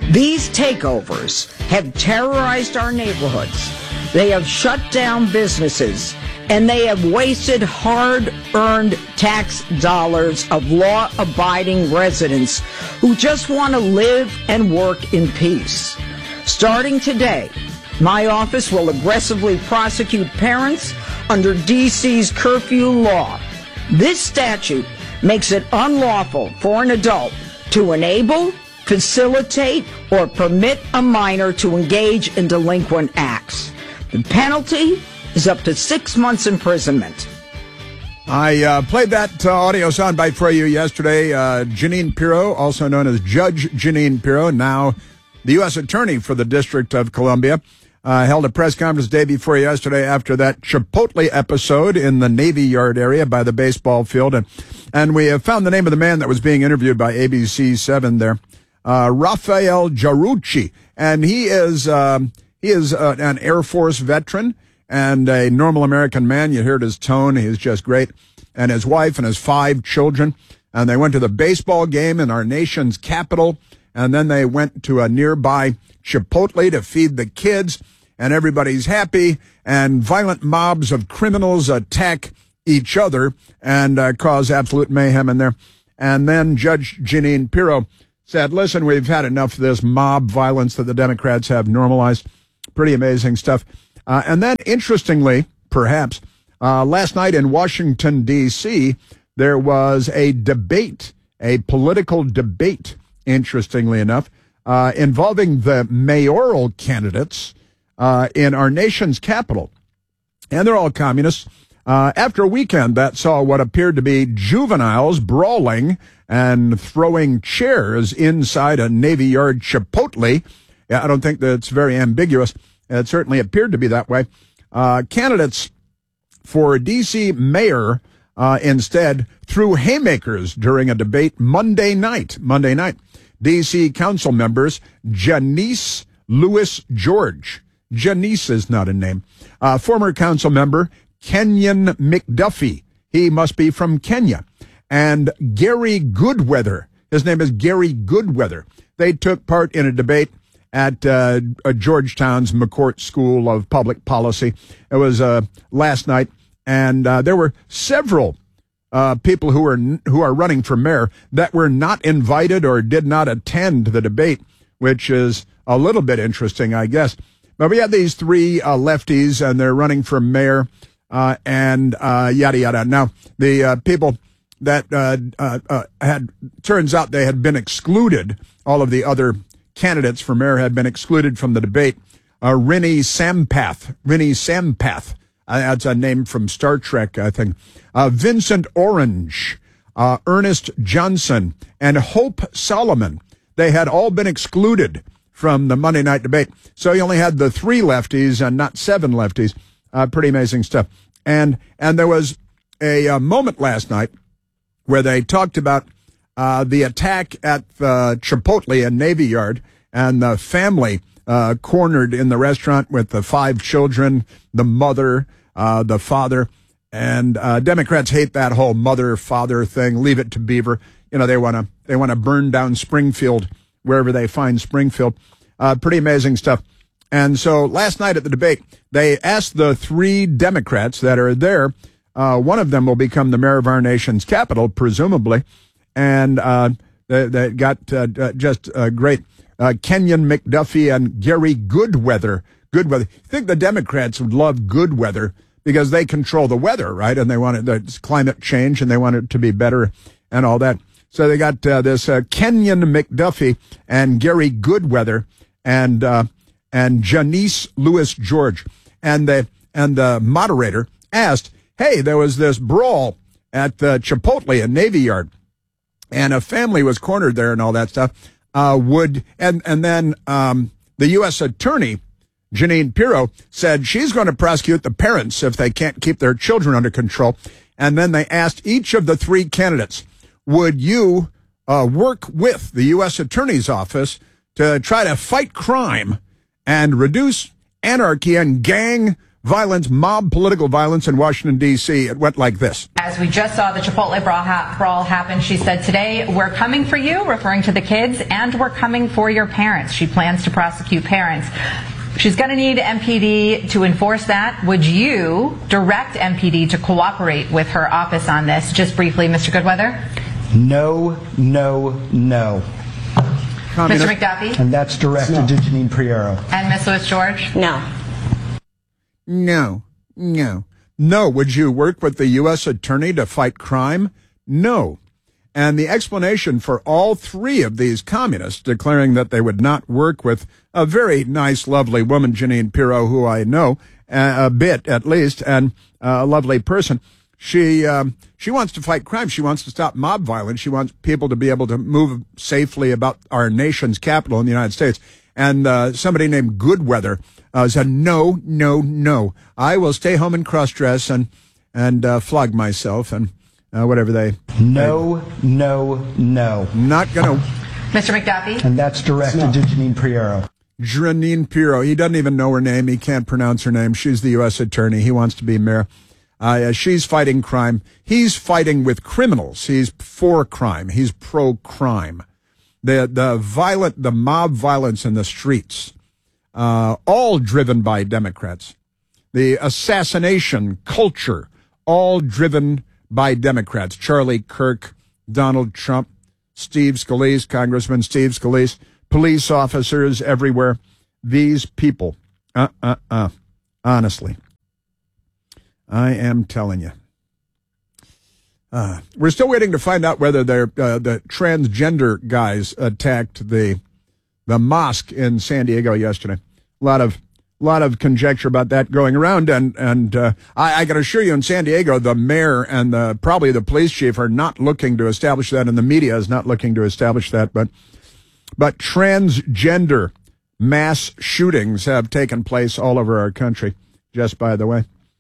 These takeovers have terrorized our neighborhoods. They have shut down businesses, and they have wasted hard-earned tax dollars of law-abiding residents who just want to live and work in peace. Starting today, my office will aggressively prosecute parents under D.C.'s curfew law. This statute makes it unlawful for an adult to enable, facilitate, or permit a minor to engage in delinquent acts. The penalty is up to 6 months imprisonment. I played that audio soundbite for you yesterday. Jeanine Pirro, also known as Judge Jeanine Pirro, now the U.S. Attorney for the District of Columbia, held a press conference day before yesterday after that Chipotle episode in the Navy Yard area by the baseball field. And we have found the name of the man that was being interviewed by ABC 7 there, Rafael Jarrucci. And he is an Air Force veteran and a normal American man. You heard his tone. He's just great. And his wife and his 5 children. And they went to the baseball game in our nation's capital. And then they went to a nearby Chipotle to feed the kids. And everybody's happy. And violent mobs of criminals attack each other and cause absolute mayhem in there. And then Judge Jeanine Pirro said, listen, we've had enough of this mob violence that the Democrats have normalized. Pretty amazing stuff. And then, interestingly, perhaps, last night in Washington, D.C., there was a debate, a political debate, interestingly enough, involving the mayoral candidates in our nation's capital. And they're all communists. After a weekend that saw what appeared to be juveniles brawling and throwing chairs inside a Navy Yard Chipotle. Yeah, I don't think that's very ambiguous. It certainly appeared to be that way. Candidates for D.C. mayor instead threw haymakers during a debate Monday night. D.C. council members Janice Lewis George. Janice is not a name. Former council member Kenyon McDuffie. He must be from Kenya. And Gary Goodweather. His name is Gary Goodweather. They took part in a debate at Georgetown's McCourt School of Public Policy. It was last night, and there were several people who are running for mayor that were not invited or did not attend the debate, which is a little bit interesting, I guess. But we had these 3 lefties, and they're running for mayor, and yada yada. Now the people that turns out they had been excluded. All of the other candidates for mayor had been excluded from the debate. Rinny Sampath. That's a name from Star Trek, I think. Vincent Orange, Ernest Johnson, and Hope Solomon. They had all been excluded from the Monday night debate. So you only had the 3 lefties and not 7 lefties. Pretty amazing stuff. And there was a moment last night where they talked about the attack at the Chipotle in Navy Yard and the family cornered in the restaurant with the 5 children, the mother, the father. And Democrats hate that whole mother-father thing. Leave it to Beaver. You know, they want to burn down Springfield wherever they find Springfield. Pretty amazing stuff. And so last night at the debate, they asked the 3 Democrats that are there. One of them will become the mayor of our nation's capital, presumably. And they got just great Kenyon McDuffie and Gary Goodweather. You think the Democrats would love Goodweather because they control the weather, right? And they want the climate change, and they want it to be better and all that. So they got this Kenyon McDuffie and Gary Goodweather and Janice Lewis George. And the moderator asked, hey, there was this brawl at the Chipotle in Navy Yard, and a family was cornered there and all that stuff. Then the U.S. Attorney, Jeanine Pirro, said she's going to prosecute the parents if they can't keep their children under control. And then they asked each of the 3 candidates, would you work with the U.S. Attorney's Office to try to fight crime and reduce anarchy and gang violence, mob political violence in Washington, D.C. It went like this. As we just saw the Chipotle brawl happen, she said, "Today, we're coming for you," referring to the kids, "and we're coming for your parents." She plans to prosecute parents. She's going to need MPD to enforce that. Would you direct MPD to cooperate with her office on this? Just briefly, Mr. Goodweather. No, no, no. Mr. McDuffie? And that's directed to Jeanine Pirro. And Ms. Lewis George? No. No, no. No. Would you work with the U.S. attorney to fight crime? No. And the explanation for all three of these communists declaring that they would not work with a very nice, lovely woman, Jeanine Pirro, who I know a bit at least, and a lovely person. She wants to fight crime. She wants to stop mob violence. She wants people to be able to move safely about our nation's capital in the United States. And somebody named Goodweather said, no, no, no. I will stay home and cross-dress and flog myself and whatever they... No, no, no. Not going to... Mr. McDuffie? And that's directed to Jeanine Pirro. Jeanine Pirro. He doesn't even know her name. He can't pronounce her name. She's the U.S. attorney. He wants to be mayor. She's fighting crime. He's fighting with criminals. He's for crime. He's pro-crime. The mob violence in the streets, all driven by Democrats. The assassination culture, all driven by Democrats. Charlie Kirk, Donald Trump, Steve Scalise, Congressman Steve Scalise, police officers everywhere. These people, honestly, I am telling you. We're still waiting to find out whether the transgender guys attacked the mosque in San Diego yesterday. A lot of conjecture about that going around, and I can assure you, in San Diego, the mayor and probably the police chief are not looking to establish that, and the media is not looking to establish that. But transgender mass shootings have taken place all over our country. Just by the way.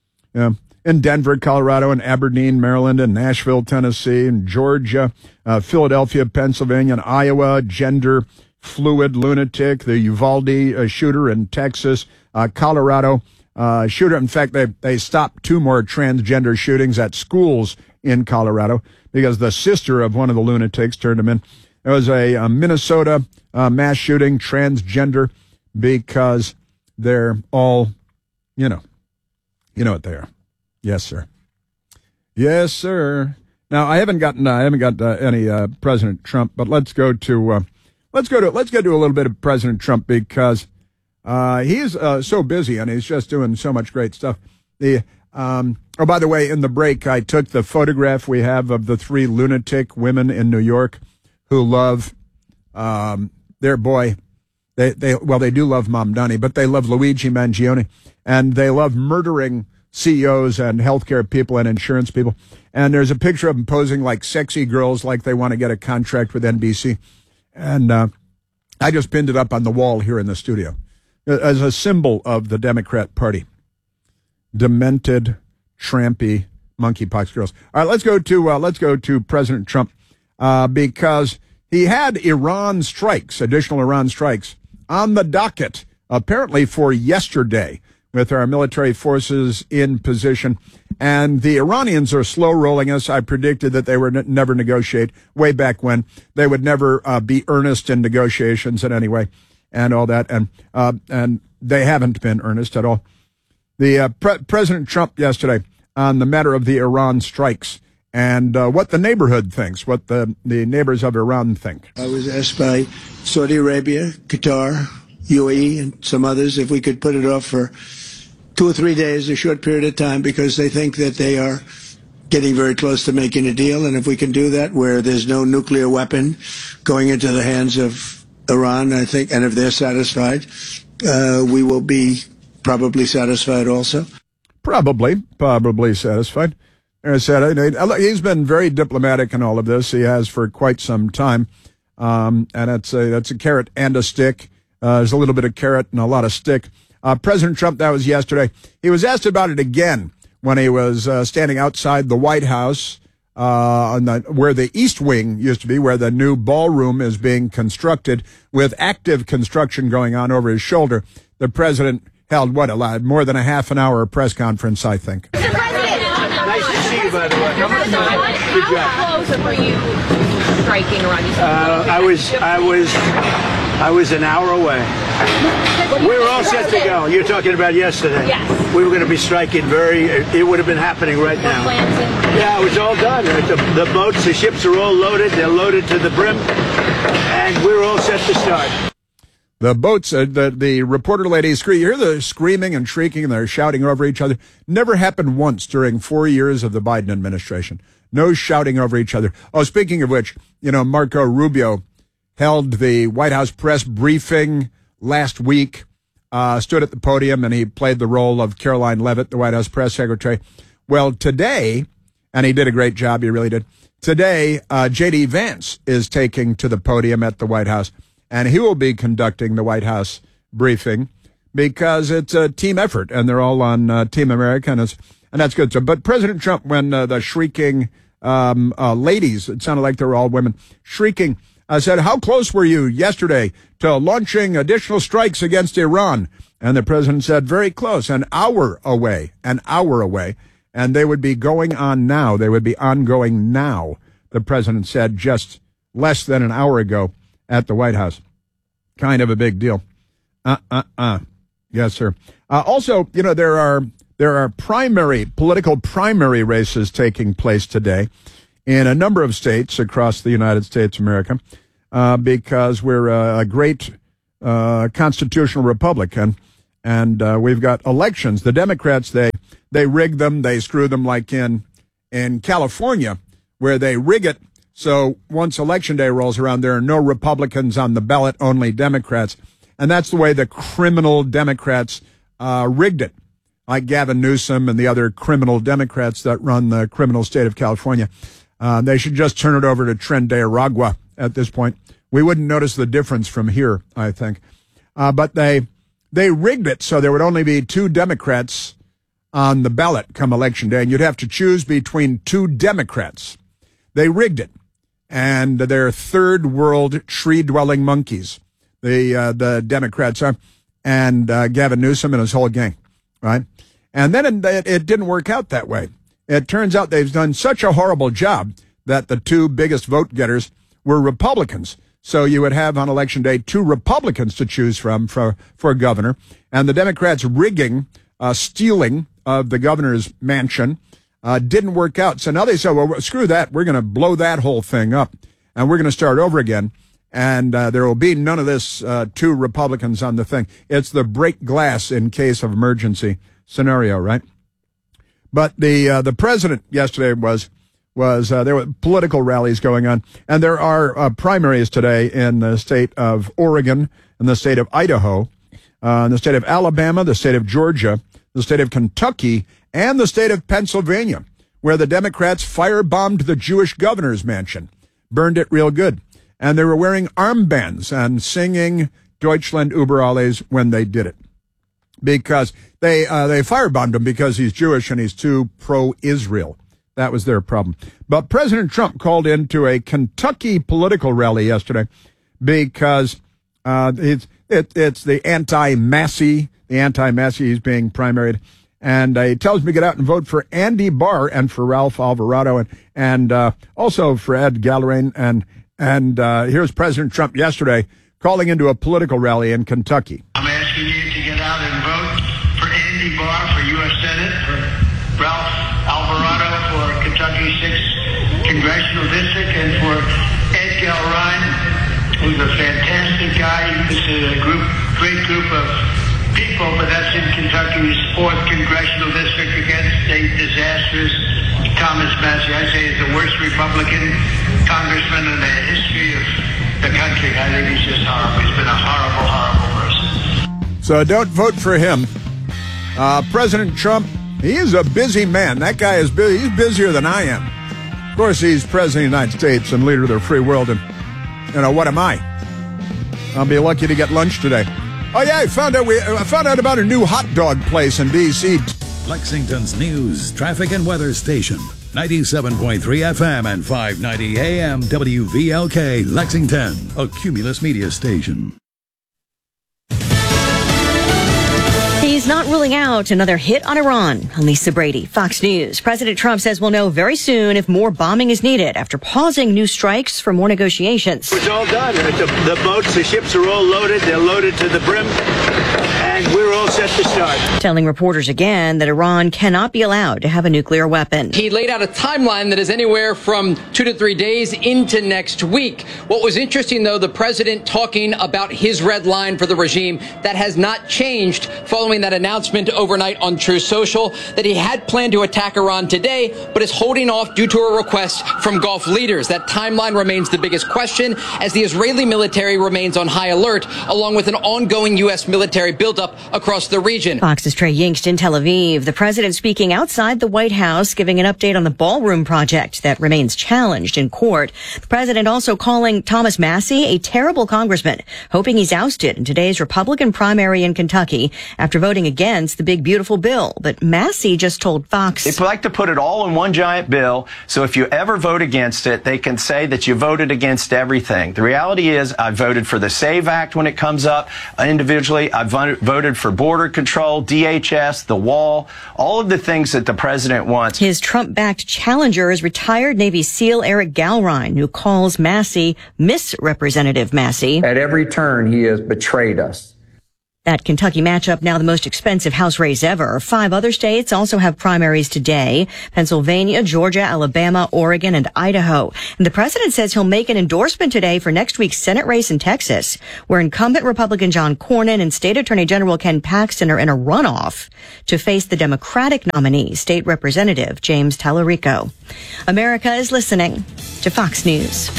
In Denver, Colorado, and Aberdeen, Maryland, and Nashville, Tennessee, and Georgia, Philadelphia, Pennsylvania, and Iowa, gender fluid lunatic, the Uvalde shooter in Texas, Colorado shooter. In fact, they stopped 2 more transgender shootings at schools in Colorado because the sister of one of the lunatics turned them in. There was a Minnesota mass shooting, transgender, because they're all, you know what they are. Yes, sir. Yes, sir. Now I haven't got any President Trump, but let's go to a little bit of President Trump because he's so busy and he's just doing so much great stuff. By the way, in the break, I took the photograph we have of the 3 lunatic women in New York who love their boy. They do love Mamdani, but they love Luigi Mangione, and they love murdering CEOs and healthcare people and insurance people. And there's a picture of them posing like sexy girls, like they want to get a contract with NBC. And I just pinned it up on the wall here in the studio as a symbol of the Democrat Party. Demented, trampy, monkeypox girls. All right, let's go to President Trump because he had additional Iran strikes on the docket, apparently for yesterday, with our military forces in position. And the Iranians are slow rolling us. I predicted that they would never negotiate way back when. They would never be earnest in negotiations in any way and all that. And they haven't been earnest at all. The President Trump yesterday on the matter of the Iran strikes and what the neighborhood thinks, what the neighbors of Iran think. I was asked by Saudi Arabia, Qatar, UAE, and some others if we could put it off for 2 or 3 days, a short period of time, because they think that they are getting very close to making a deal. And if we can do that where there's no nuclear weapon going into the hands of Iran, I think, and if they're satisfied, we will be probably satisfied also. Probably satisfied. As I said, he's been very diplomatic in all of this. He has for quite some time. And that's a carrot and a stick. There's a little bit of carrot and a lot of stick. President Trump, that was yesterday. He was asked about it again when he was standing outside the White House, where the East Wing used to be, where the new ballroom is being constructed, with active construction going on over his shoulder. The president held, more than a half an hour press conference, I think. Mr. President! Nice to see you, by the way. Good job. How close were you striking around you? I was an hour away. We were all set to go. You're talking about yesterday. Yes. We were going to be striking it would have been happening right now. Yeah, it was all done. The boats, the ships are all loaded. They're loaded to the brim. And we're all set to start. The boats, the reporter ladies, you hear the screaming and shrieking and they're shouting over each other. Never happened once during 4 years of the Biden administration. No shouting over each other. Oh, speaking of which, Marco Rubio held the White House press briefing last week, stood at the podium, and he played the role of Caroline Leavitt, the White House press secretary. Well, today, and he did a great job, he really did. Today, J.D. Vance is taking to the podium at the White House, and he will be conducting the White House briefing because it's a team effort, and they're all on Team America, and that's good. So, but President Trump, when the shrieking ladies, it sounded like they were all women, shrieking, said, how close were you yesterday to launching additional strikes against Iran? And the president said, very close, an hour away. And they would be going on now. They would be ongoing now, the president said just less than an hour ago at the White House. Kind of a big deal. Yes, sir. Also, there are political primary races taking place today in a number of states across the United States of America, because we're a great constitutional republic, and we've got elections. The Democrats, they rig them, they screw them, like in California, where they rig it so once Election Day rolls around, there are no Republicans on the ballot, only Democrats. And that's the way the criminal Democrats rigged it, like Gavin Newsom and the other criminal Democrats that run the criminal state of California. They should just turn it over to Tren de Aragua at this point. We wouldn't notice the difference from here, I think. But they rigged it so there would only be 2 Democrats on the ballot come Election Day, and you'd have to choose between 2 Democrats. They rigged it, and they're third world tree-dwelling monkeys, the Democrats are, and Gavin Newsom and his whole gang, right? And then it didn't work out that way. It turns out they've done such a horrible job that the 2 biggest vote getters were Republicans. So you would have on Election Day 2 Republicans to choose from for governor, and the Democrats rigging, stealing of the governor's mansion didn't work out. So now they said, well, screw that. We're going to blow that whole thing up, and we're going to start over again. And there will be none of this 2 Republicans on the thing. It's the break glass in case of emergency scenario, right? But the president yesterday there were political rallies going on, and there are primaries today in the state of Oregon, in the state of Idaho, in the state of Alabama, the state of Georgia, the state of Kentucky, and the state of Pennsylvania, where the Democrats firebombed the Jewish governor's mansion, burned it real good. And they were wearing armbands and singing Deutschland über alles when they did it. Because they firebombed him because he's Jewish and he's too pro-Israel. That was their problem. But President Trump called into a Kentucky political rally yesterday because it's the anti-Massey. He's being primaried. And he tells me to get out and vote for Andy Barr and for Ralph Alvarado and also for Ed Gallarain. And here's President Trump yesterday calling into a political rally in Kentucky. I'm asking you to get out and vote for Andy Barr for U.S. Senate, for Ralph Alvarado for Kentucky 6th Congressional District, and for Ed Gallarain, who's a fantastic guy. This is a great group of people, but that's in Kentucky's 4th Congressional District against a disastrous Thomas Massey. I say he's the worst Republican congressman in the history of the country. I think he's just horrible. He's been a horrible, horrible person. So don't vote for him. President Trump, he is a busy man. That guy is busy. He's busier than I am. Of course, he's president of the United States and leader of the free world. And, what am I? I'll be lucky to get lunch today. Oh, yeah, I found out about a new hot dog place in D.C. Lexington's news, traffic, and weather station. 97.3 FM and 590 AM WVLK, Lexington, a Cumulus Media station. He's not ruling out another hit on Iran. Lisa Brady, Fox News. President Trump says we'll know very soon if more bombing is needed after pausing new strikes for more negotiations. It's all done. The boats, the ships are all loaded. They're loaded to the brim. And we're all set to start. Telling reporters again that Iran cannot be allowed to have a nuclear weapon. He laid out a timeline that is anywhere from 2 to 3 days into next week. What was interesting, though, the president talking about his red line for the regime that has not changed following that announcement overnight on Truth Social that he had planned to attack Iran today, but is holding off due to a request from Gulf leaders. That timeline remains the biggest question as the Israeli military remains on high alert, along with an ongoing U.S. military buildup across the region. Fox's Trey Yingst in Tel Aviv. The president speaking outside the White House, giving an update on the ballroom project that remains challenged in court. The president also calling Thomas Massie a terrible congressman, hoping he's ousted in today's Republican primary in Kentucky after voting against the big, beautiful bill. But Massie just told Fox, "They like to put it all in one giant bill, so if you ever vote against it, they can say that you voted against everything. The reality is I voted for the SAVE Act when it comes up individually. I voted for border control, DHS, the wall, all of the things that the president wants." His Trump-backed challenger is retired Navy SEAL Eric Galrine, who calls Massie Miss Representative Massie. At every turn, he has betrayed us. That Kentucky matchup now the most expensive House race ever. 5 other states also have primaries today. Pennsylvania, Georgia, Alabama, Oregon, and Idaho. And the president says he'll make an endorsement today for next week's Senate race in Texas, where incumbent Republican John Cornyn and State Attorney General Ken Paxton are in a runoff to face the Democratic nominee, State Representative James Tallarico. America is listening to Fox News.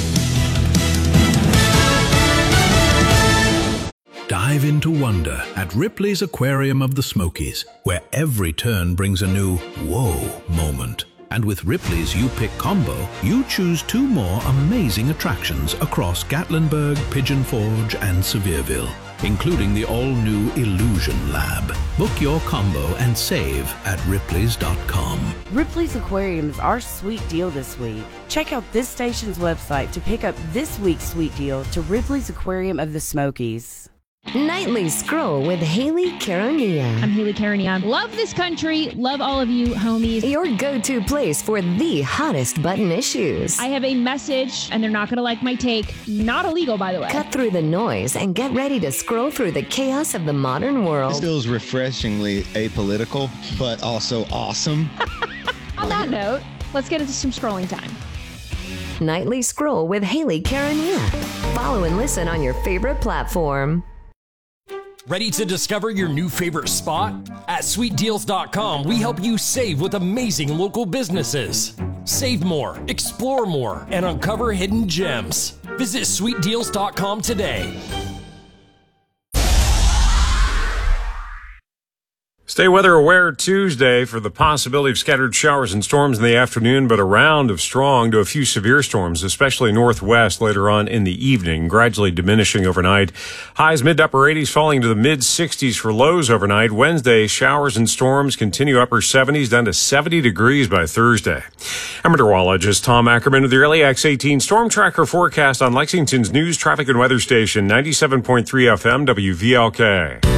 Dive into wonder at Ripley's Aquarium of the Smokies, where every turn brings a new whoa moment. And with Ripley's You Pick combo, you choose 2 more amazing attractions across Gatlinburg, Pigeon Forge, and Sevierville, including the all-new Illusion Lab. Book your combo and save at Ripley's.com. Ripley's Aquarium is our sweet deal this week. Check out this station's website to pick up this week's sweet deal to Ripley's Aquarium of the Smokies. Nightly Scroll with Haley Caronia. I'm Haley Caronia. Love this country. Love all of you, homies. Your go-to place for the hottest button issues. I have a message, and they're not going to like my take. Not illegal, by the way. Cut through the noise and get ready to scroll through the chaos of the modern world. This feels refreshingly apolitical, but also awesome. On that note, let's get into some scrolling time. Nightly Scroll with Haley Caronia. Follow and listen on your favorite platform. Ready to discover your new favorite spot? At SweetDeals.com, we help you save with amazing local businesses. Save more, explore more, and uncover hidden gems. Visit SweetDeals.com today. Stay weather aware Tuesday for the possibility of scattered showers and storms in the afternoon, but a round of strong to a few severe storms, especially northwest later on in the evening, gradually diminishing overnight. Highs mid to upper 80s falling to the mid 60s for lows overnight. Wednesday, showers and storms continue upper 70s down to 70 degrees by Thursday. I'm meteorologist Tom Ackerman with the Early X18 Storm Tracker forecast on Lexington's news, traffic, and weather station 97.3 FM WVLK.